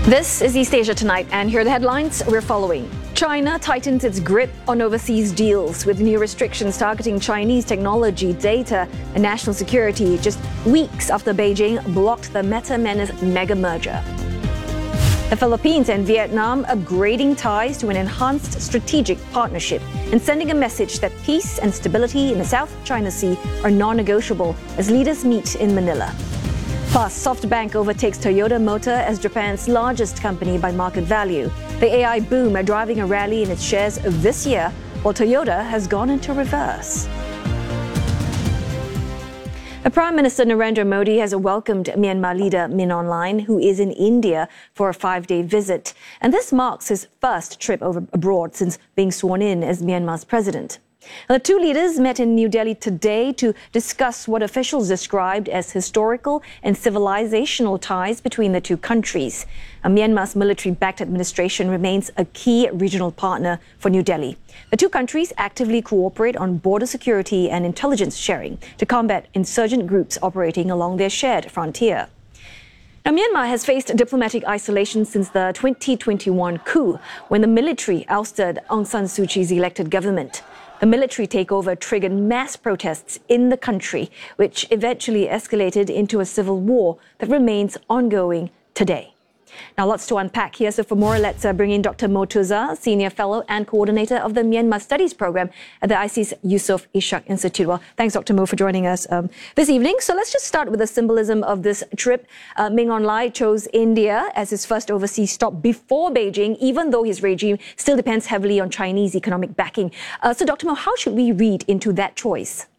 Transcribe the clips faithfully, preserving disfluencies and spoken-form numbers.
This is East Asia Tonight, and here are the headlines we're following. China tightens its grip on overseas deals with new restrictions targeting Chinese technology, data, and national security just weeks after Beijing blocked the Meta-Menace mega merger. The Philippines and Vietnam upgrading ties to an enhanced strategic partnership and sending a message that peace and stability in the South China Sea are non-negotiable as leaders meet in Manila. Plus, SoftBank overtakes Toyota Motor as Japan's largest company by market value. The A I boom are driving a rally in its shares this year, while Toyota has gone into reverse. The Prime Minister Narendra Modi has welcomed Myanmar leader Min Aung Hlaing, who is in India for a five-day visit. And this marks his first trip over abroad since being sworn in as Myanmar's president. The two leaders met in New Delhi today to discuss what officials described as historical and civilizational ties between the two countries. Myanmar's military-backed administration remains a key regional partner for New Delhi. The two countries actively cooperate on border security and intelligence sharing to combat insurgent groups operating along their shared frontier. Now, Myanmar has faced diplomatic isolation since the twenty twenty-one coup, when the military ousted Aung San Suu Kyi's elected government. The military takeover triggered mass protests in the country, which eventually escalated into a civil war that remains ongoing today. Now, lots to unpack here. So for more, let's uh, bring in Doctor Moe Tuza, Senior Fellow and Coordinator of the Myanmar Studies Program at the I C E S Yusof Ishak Institute. Well, thanks, Doctor Moe, for joining us um, this evening. So let's just start with the symbolism of this trip. Uh, Min Aung Hlaing chose India as his first overseas stop before Beijing, even though his regime still depends heavily on Chinese economic backing. Uh, so, Doctor Moe, how should we read into that choice?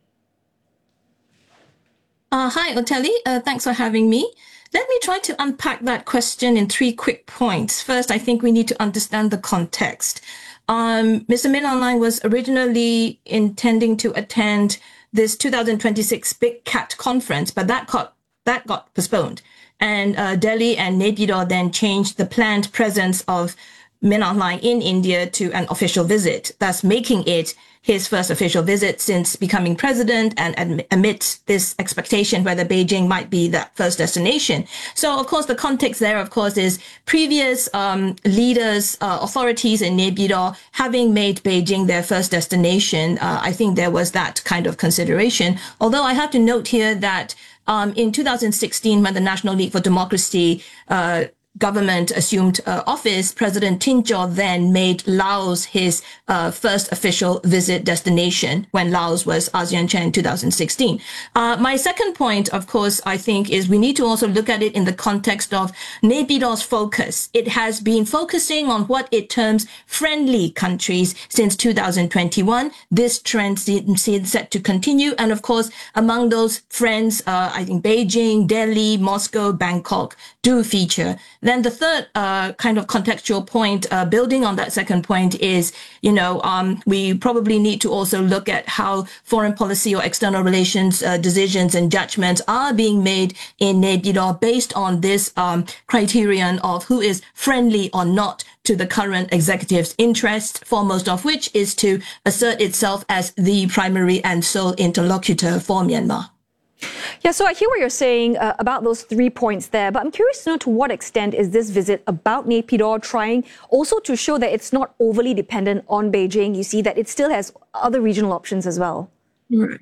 Uh, hi, Oteli. Uh, thanks for having me. Let me try to unpack that question in three quick points. First, I think we need to understand the context. Um, Mister Min Aung Hlaing was originally intending to attend this two thousand twenty-six Big Cat conference, but that got, that got postponed. And uh, Delhi and Naypyidaw then changed the planned presence of Min Aung Hlaing in India to an official visit, thus making it his first official visit since becoming president, and amidst this expectation whether Beijing might be that first destination. So, of course, the context there, of course, is previous um, leaders, uh, authorities in Naypyidaw having made Beijing their first destination. Uh, I think there was that kind of consideration. Although I have to note here that um, in two thousand sixteen, when the National League for Democracy uh, government assumed uh, office, President Tin Chau then made Laos his uh, first official visit destination when Laos was ASEAN chair in two thousand sixteen. Uh, my second point, of course, I think is we need to also look at it in the context of Naypyidaw's focus. It has been focusing on what it terms friendly countries since two thousand twenty-one. This trend seems set to continue. And of course, among those friends, uh, I think Beijing, Delhi, Moscow, Bangkok do feature. Then the third uh, kind of contextual point, uh, building on that second point, is, you know, um, we probably need to also look at how foreign policy or external relations uh, decisions and judgments are being made in Naypyidaw based on this um, criterion of who is friendly or not to the current executive's interest, foremost of which is to assert itself as the primary and sole interlocutor for Myanmar. Yeah, so I hear what you're saying uh, about those three points there, but I'm curious to know to what extent is this visit about Naypyidaw trying also to show that it's not overly dependent on Beijing? You see that it still has other regional options as well. Right,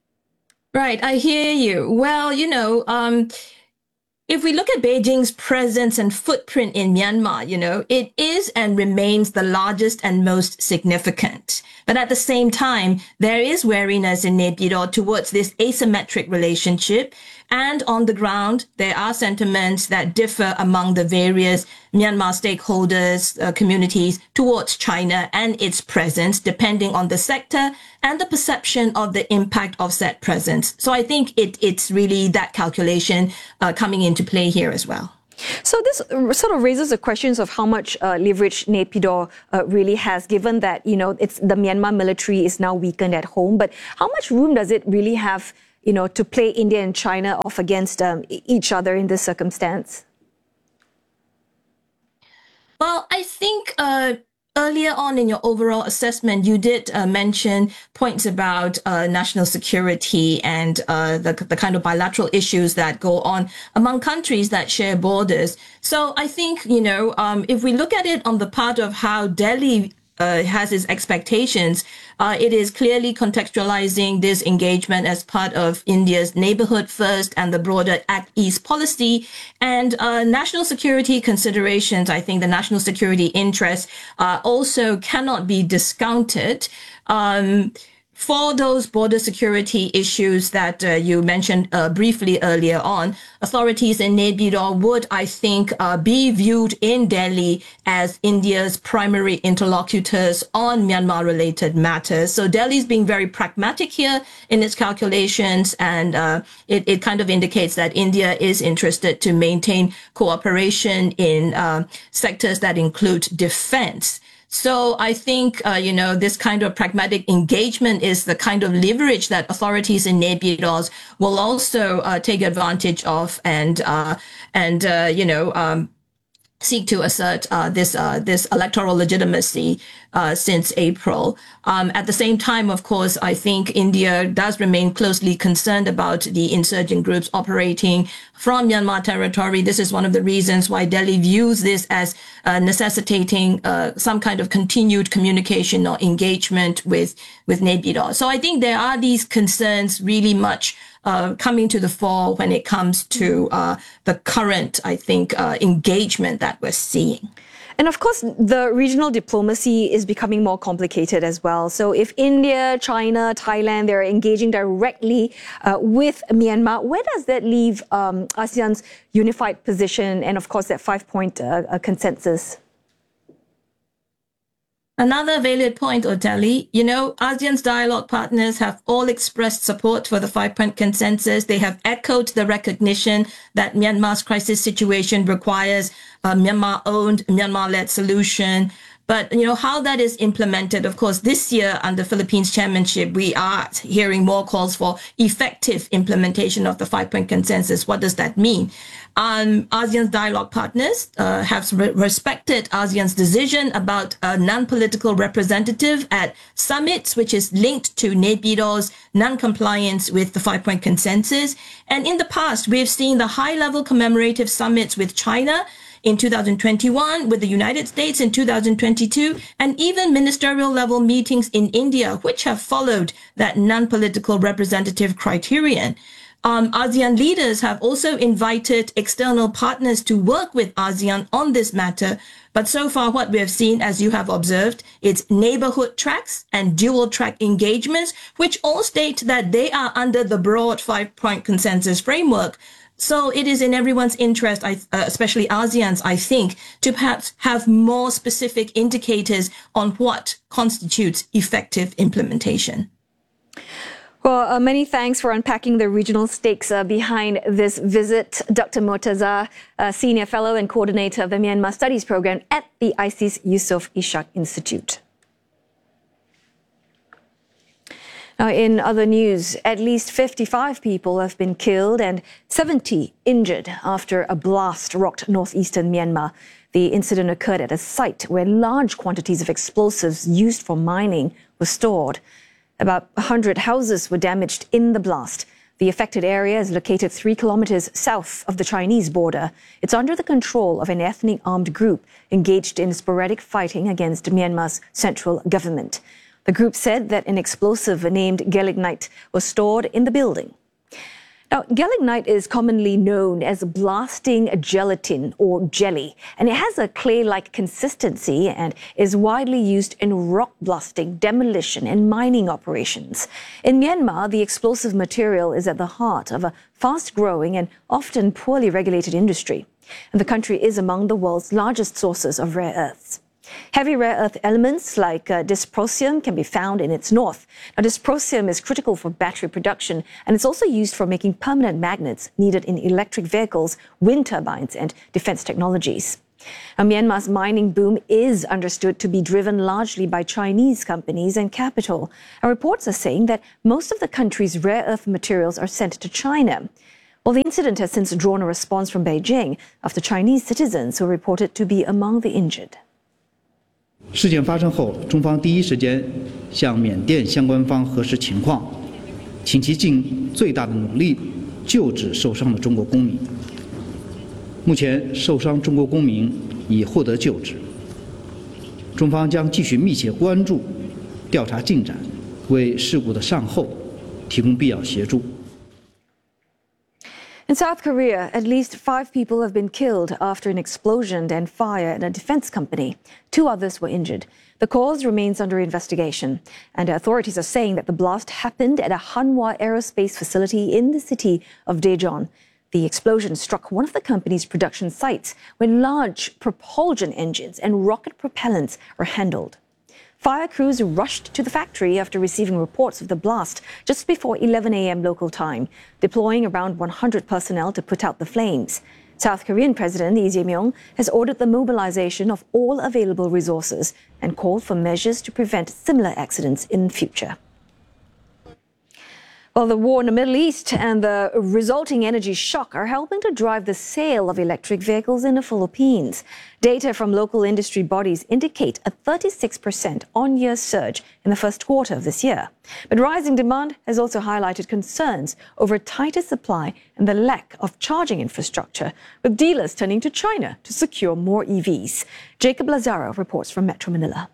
right. I hear you. Well, you know, um, if we look at Beijing's presence and footprint in Myanmar, you know, it is and remains the largest and most significant. But at the same time, there is wariness in Naypyidaw towards this asymmetric relationship. And on the ground, there are sentiments that differ among the various Myanmar stakeholders, uh, communities towards China and its presence, depending on the sector and the perception of the impact of said presence. So I think it, it's really that calculation uh, coming into play here as well. So this sort of raises the questions of how much uh, leverage Naypyidaw uh, really has, given that, you know, it's the Myanmar military is now weakened at home. But how much room does it really have, you know, to play India and China off against um, each other in this circumstance? Well, I think uh, earlier on in your overall assessment, you did uh, mention points about uh, national security and uh, the, the kind of bilateral issues that go on among countries that share borders. So I think, you know, um, if we look at it on the part of how Delhi Uh, has its expectations, uh, it is clearly contextualizing this engagement as part of India's neighborhood first and the broader Act East policy and uh, national security considerations. I think the national security interests uh, also cannot be discounted. Um, For those border security issues that uh, you mentioned uh, briefly earlier on, authorities in Naypyidaw would, I think, uh, be viewed in Delhi as India's primary interlocutors on Myanmar-related matters. So Delhi's being very pragmatic here in its calculations, and uh, it, it kind of indicates that India is interested to maintain cooperation in uh, sectors that include defense. So I think, uh, you know, this kind of pragmatic engagement is the kind of leverage that authorities in Naypyidaw will also uh, take advantage of and, uh, and uh, you know, um, seek to assert uh, this uh, this electoral legitimacy uh, since April. Um, at the same time, of course, I think India does remain closely concerned about the insurgent groups operating from Myanmar territory. This is one of the reasons why Delhi views this as uh, necessitating uh, some kind of continued communication or engagement with, with Naypyidaw. So I think there are these concerns really much Uh, coming to the fore when it comes to uh, the current, I think, uh, engagement that we're seeing. And of course, the regional diplomacy is becoming more complicated as well. So if India, China, Thailand, they're engaging directly uh, with Myanmar, where does that leave um, ASEAN's unified position and, of course, that five-point uh, uh, consensus? Another valid point, Oteli, you know, ASEAN's dialogue partners have all expressed support for the five-point consensus. They have echoed the recognition that Myanmar's crisis situation requires a Myanmar-owned, Myanmar-led solution. But, you know, how that is implemented, of course, this year under Philippines chairmanship, we are hearing more calls for effective implementation of the five-point consensus. What does that mean? Um, ASEAN's dialogue partners uh, have re- respected ASEAN's decision about a non-political representative at summits, which is linked to Naypyidaw's non-compliance with the five-point consensus. And in the past, we've seen the high-level commemorative summits with China in two thousand twenty-one, with the United States in two thousand twenty-two, and even ministerial level meetings in India, which have followed that non-political representative criterion. Um, ASEAN leaders have also invited external partners to work with ASEAN on this matter. But so far, what we have seen, as you have observed, it's neighborhood tracks and dual track engagements, which all state that they are under the broad five-point consensus framework. So it is in everyone's interest, I, uh, especially ASEAN's, I think, to perhaps have more specific indicators on what constitutes effective implementation. Well, uh, many thanks for unpacking the regional stakes uh, behind this visit. Doctor Mortaza, uh, Senior Fellow and Coordinator of the Myanmar Studies Program at the I C S Yusof Ishak Institute. Now, in other news, at least fifty-five people have been killed and seventy injured after a blast rocked northeastern Myanmar. The incident occurred at a site where large quantities of explosives used for mining were stored. About one hundred houses were damaged in the blast. The affected area is located three kilometers south of the Chinese border. It's under the control of an ethnic armed group engaged in sporadic fighting against Myanmar's central government. The group said that an explosive named gelignite was stored in the building. Now, gelignite is commonly known as blasting gelatin or jelly, and it has a clay-like consistency and is widely used in rock blasting, demolition, and mining operations. In Myanmar, the explosive material is at the heart of a fast-growing and often poorly regulated industry. And the country is among the world's largest sources of rare earths. Heavy rare earth elements like uh, dysprosium can be found in its north. Now, dysprosium is critical for battery production, and it's also used for making permanent magnets needed in electric vehicles, wind turbines, and defense technologies. Now, Myanmar's mining boom is understood to be driven largely by Chinese companies and capital. And reports are saying that most of the country's rare earth materials are sent to China. Well, the incident has since drawn a response from Beijing after Chinese citizens were reported to be among the injured. 事件发生后，中方第一时间向缅甸相关方核实情况，请其尽最大的努力救治受伤的中国公民。目前，受伤中国公民已获得救治。中方将继续密切关注调查进展，为事故的善后提供必要协助。 In South Korea, at least five people have been killed after an explosion and fire at a defense company. Two others were injured. The cause remains under investigation, and authorities are saying that the blast happened at a Hanwha aerospace facility in the city of Daejeon. The explosion struck one of the company's production sites where large propulsion engines and rocket propellants are handled. Fire crews rushed to the factory after receiving reports of the blast just before eleven a m local time, deploying around one hundred personnel to put out the flames. South Korean President Lee Jae-myung has ordered the mobilization of all available resources and called for measures to prevent similar accidents in future. Well, the war in the Middle East and the resulting energy shock are helping to drive the sale of electric vehicles in the Philippines. Data from local industry bodies indicate a thirty-six percent on-year surge in the first quarter of this year. But rising demand has also highlighted concerns over tighter supply and the lack of charging infrastructure, with dealers turning to China to secure more E Vs. Jacob Lazaro reports from Metro Manila.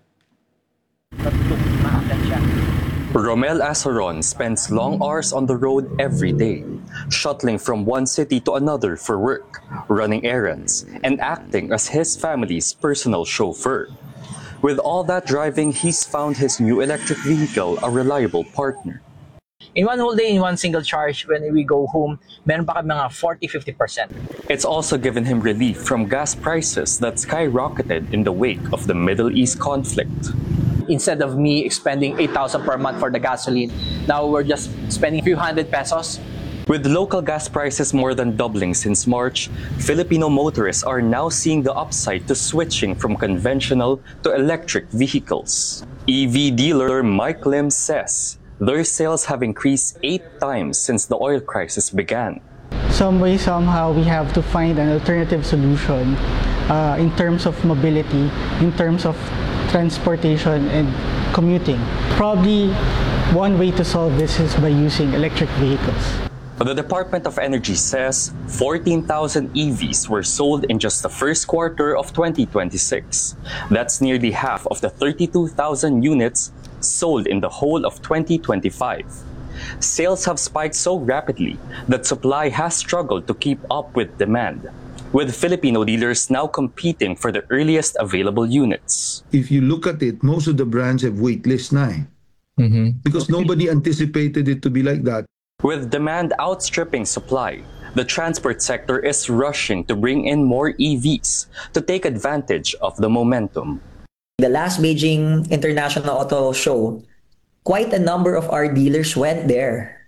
Romel Asaron spends long hours on the road every day, shuttling from one city to another for work, running errands, and acting as his family's personal chauffeur. With all that driving, he's found his new electric vehicle a reliable partner. In one whole day, in one single charge, when we go home, meron pa kami mga forty to fifty percent. It's also given him relief from gas prices that skyrocketed in the wake of the Middle East conflict. Instead of me expending eight thousand per month for the gasoline, now we're just spending a few hundred pesos. With local gas prices more than doubling since March, Filipino motorists are now seeing the upside to switching from conventional to electric vehicles. E V dealer Mike Lim says their sales have increased eight times since the oil crisis began. Some way, somehow, we have to find an alternative solution uh, in terms of mobility, in terms of transportation and commuting. Probably one way to solve this is by using electric vehicles. The Department of Energy says fourteen thousand E Vs were sold in just the first quarter of twenty twenty-six. That's nearly half of the thirty-two thousand units sold in the whole of twenty twenty-five. Sales have spiked so rapidly that supply has struggled to keep up with demand, with Filipino dealers now competing for the earliest available units. If you look at it, most of the brands have wait lists now. Mm-hmm. Because nobody anticipated it to be like that. With demand outstripping supply, the transport sector is rushing to bring in more E Vs to take advantage of the momentum. The last Beijing International Auto Show, quite a number of our dealers went there.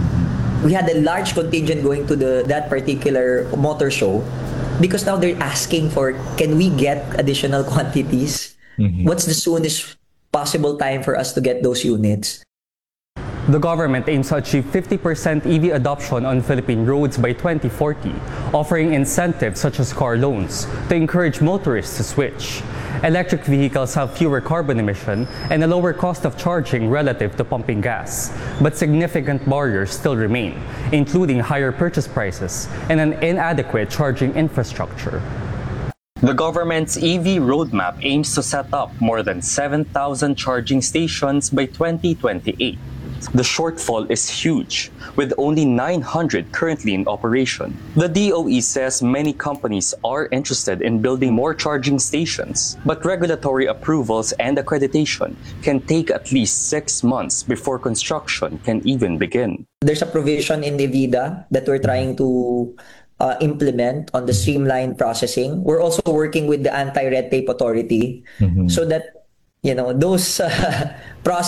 We had a large contingent going to the that particular motor show because now they're asking for, can we get additional quantities? Mm-hmm. What's the soonest possible time for us to get those units? The government aims to achieve fifty percent E V adoption on Philippine roads by twenty forty, offering incentives such as car loans to encourage motorists to switch. Electric vehicles have fewer carbon emission and a lower cost of charging relative to pumping gas, but significant barriers still remain, including higher purchase prices and an inadequate charging infrastructure. The government's E V roadmap aims to set up more than seven thousand charging stations by twenty twenty-eight. The shortfall is huge, with only nine hundred currently in operation. The D O E says many companies are interested in building more charging stations, but regulatory approvals and accreditation can take at least six months before construction can even begin. There's a provision in the VIDA that we're trying to uh, implement on the streamlined processing. We're also working with the Anti-Red Tape Authority mm-hmm. so that you know, those uh,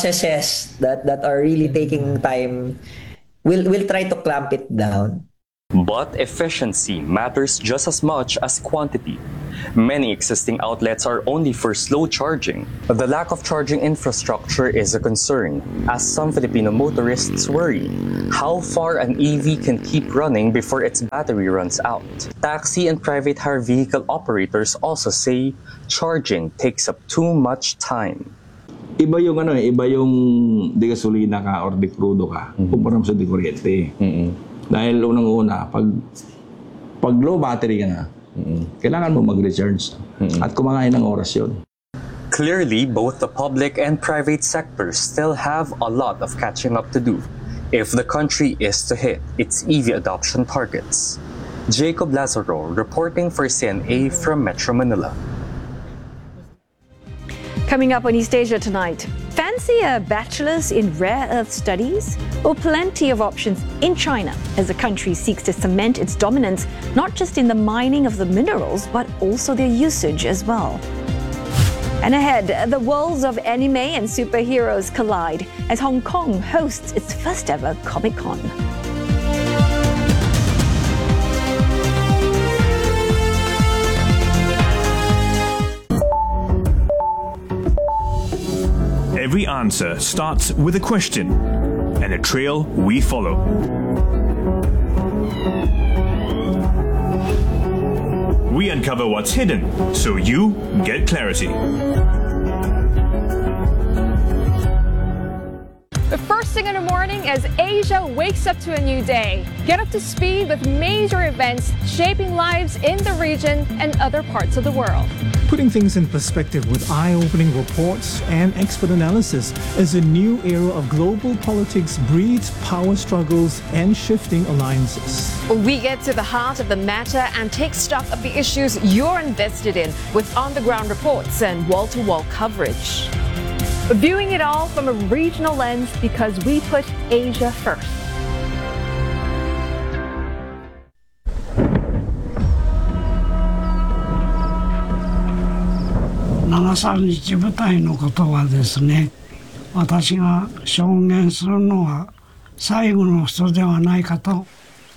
processes that, that are really taking time, we'll, we'll try to clamp it down. But efficiency matters just as much as quantity. Many existing outlets are only for slow charging. The lack of charging infrastructure is a concern, as some Filipino motorists worry how far an E V can keep running before its battery runs out. Taxi and private hire vehicle operators also say charging takes up too much time. Iba yung ano eh, iba yung di gasolina ka or di crudo ka, mm-hmm. kumpara sa di kuryente. Mm-hmm. Dahil unang-una, pag, pag low battery ka na, mm-hmm. kailangan mo mag-recharge. Mm-hmm. At kumakain ng oras yun. Clearly, both the public and private sectors still have a lot of catching up to do if the country is to hit its E V adoption targets. Jacob Lazaro reporting for C N A from Metro Manila. Coming up on East Asia tonight, fancy a bachelor's in rare earth studies? Or plenty of options in China as the country seeks to cement its dominance not just in the mining of the minerals, but also their usage as well. And ahead, the worlds of anime and superheroes collide as Hong Kong hosts its first ever Comic-Con. Every answer starts with a question, and a trail we follow. We uncover what's hidden, so you get clarity. The first thing in the morning as Asia wakes up to a new day. Get up to speed with major events shaping lives in the region and other parts of the world. Putting things in perspective with eye-opening reports and expert analysis as a new era of global politics breeds power struggles and shifting alliances. We get to the heart of the matter and take stock of the issues you're invested in with on-the-ground reports and wall-to-wall coverage. Viewing it all from a regional lens because we put Asia first. seventy-three日部隊のことはですね、私が証言するのは最後の人ではないかと。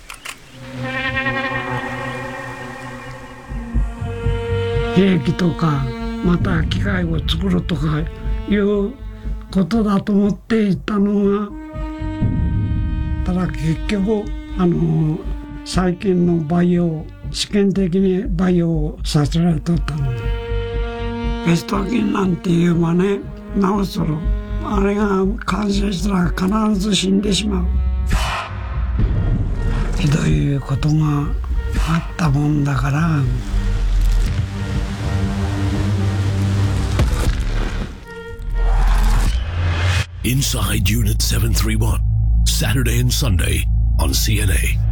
兵器とかまた機械を作るとかいうことだと思っていたのが、ただ結局あの最近の培養試験的に培養させられとったので。ペスト菌なんていうまね、治する。あれが感染したら必ず死んでしまう。ひどいことがあったもんだから。 Inside Unit seven thirty-one, Saturday and Sunday on C N A.